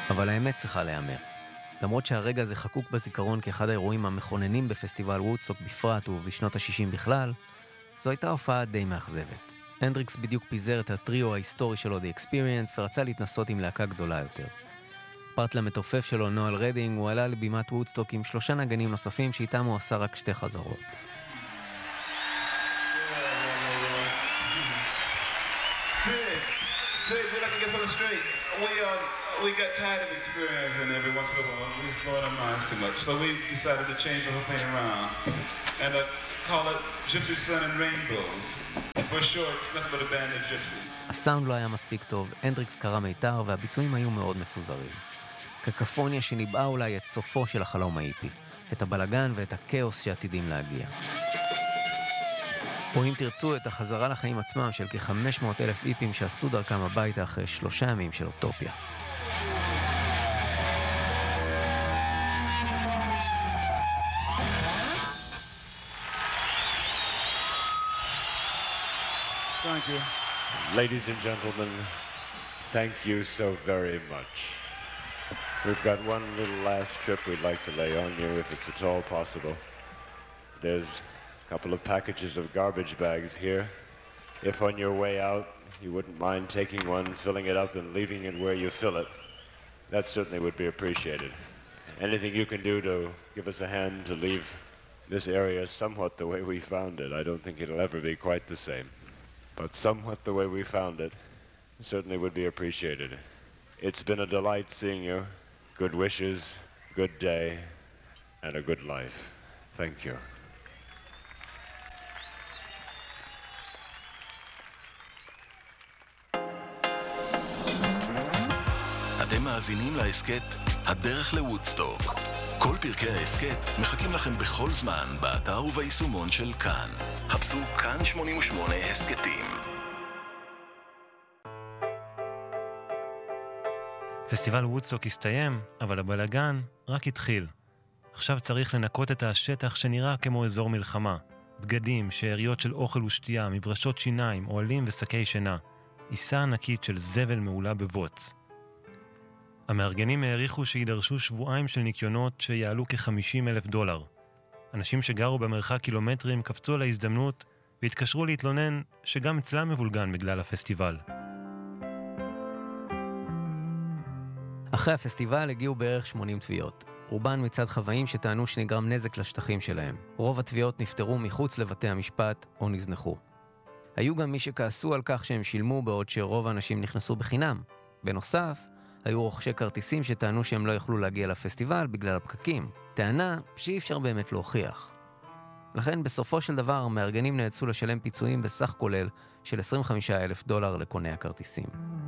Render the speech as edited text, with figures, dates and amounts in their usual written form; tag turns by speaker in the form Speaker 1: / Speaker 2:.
Speaker 1: אבל האמת צריכה להיאמר. למרות שהרגע הזה חקוק בזיכרון כאחד האירועים המכוננים בפסטיבל וודסטוק בפרט ובשנות ה-60 בכלל, זו הייתה הופעה די מאכזבת. הנדריקס בדיוק פיזר את הטריו ההיסטורי שלו, The Experience, ורצה להתנסות עם להקה גדולה יותר. פרט למתופף שלו, נואל רדינג, הוא עלה לבימת וודסטוק עם 3 נגנים נוספים שאיתם הוא עשה רק 2 חזרות.
Speaker 2: We got tired of experiencing every once in a while. We was blowing our minds too much. So we decided to change the whole thing around and call it Gypsy Sun and Rainbows. For sure, it's nothing but a band of gypsies.
Speaker 1: הסאונד לא היה מספיק טוב, הנדריקס קרא מיתר והביצועים היו מאוד מפוזרים. קקפוניה שניבאה אולי את סופו של החלום האיפי, את הבלגן ואת הכאוס שעתידים להגיע. או אם תרצו את החזרה לחיים עצמם של כ-500,000 איפים שעשו דרכם הביתה אחרי 3 ימים של אוטופיה.
Speaker 2: Thank you.
Speaker 3: Ladies and gentlemen, thank you so very much. We've got one little last trip we'd like to lay on you, if it's at all possible. There's a couple of packages of garbage bags here. If on your way out you wouldn't mind taking one, filling it up and leaving it where you fill it, that certainly would be appreciated. Anything you can do to give us a hand to leave this area somewhat the way we found it. I don't think it'll ever be quite the same. But somewhat the way we found it certainly would be appreciated. It's been a delight seeing you. Good wishes, good day, and a good life. Thank you.
Speaker 4: אתם מאזינים להסכת הדרך לוודסטוק. כל פרקי ההסכת מחכים לכם בכל זמן באתר וביישומון של כאן. חפשו כאן 88 הסכתים.
Speaker 5: פסטיבל וודסטוק הסתיים, אבל הבלגן רק התחיל. עכשיו צריך לנקות את השטח שנראה כמו אזור מלחמה. בגדים, שאריות של אוכל ושתייה, מברשות שיניים, אוהלים ושקי שינה. עיסה ענקית של זבל מעולה בבוץ. המארגנים העריכו שידרשו שבועיים של ניקיונות שיעלו כ$50,000. אנשים שגרו במרחק קילומטרים קפצו על ההזדמנות והתקשרו להתלונן שגם אצלם מבולגן בגלל הפסטיבל.
Speaker 1: אחרי הפסטיבל הגיעו בערך 80 תביעות. רובן מצד חוואים שטענו שנגרם נזק לשטחים שלהם. רוב התביעות נפטרו מחוץ לבתי המשפט או נזנחו. היו גם מי שכעסו על כך שהם שילמו בעוד שרוב האנשים נכנסו בחינם. בנוסף, היו רוכשי כרטיסים שטענו שהם לא יכלו להגיע לפסטיבל בגלל הפקקים. טענה שאי אפשר באמת להוכיח. לכן בסופו של דבר המארגנים נאלצו לשלם פיצויים בסך כולל של $25,000 לקוני הכרטיסים.